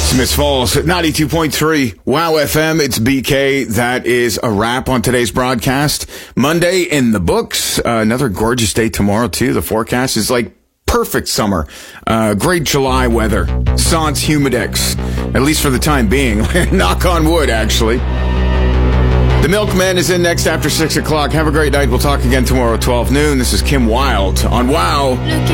Smiths Falls at 92.3 Wow FM. It's BK. That is a wrap on today's broadcast. Monday in the books. Another gorgeous day tomorrow, too. The forecast is like perfect summer. Great July weather. Sans humidex. At least for the time being. Knock on wood, actually. The Milkman is in next after 6 o'clock. Have a great night. We'll talk again tomorrow at 12 noon. This is Kim Wilde on Wow.